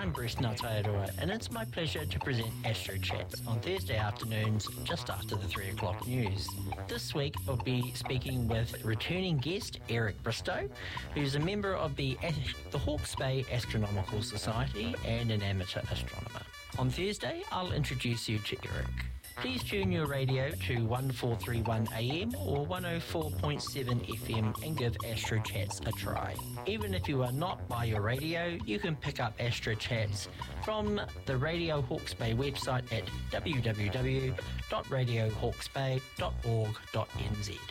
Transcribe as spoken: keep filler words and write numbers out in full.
I'm Bruce Natairua, and it's my pleasure to present Astro Chats on Thursday afternoons just after the three o'clock news. This week I'll be speaking with returning guest Eric Bristow, who's a member of the, the Hawke's Bay Astronomical Society and an amateur astronomer. On Thursday, I'll introduce you to Eric. Please tune your radio to one four three one A M or one oh four point seven F M and give Astro Chats a try. Even if you are not by your radio, you can pick up Astro Chats from the Radio Hawke's Bay website at w w w dot radio hawke's bay dot org dot n z.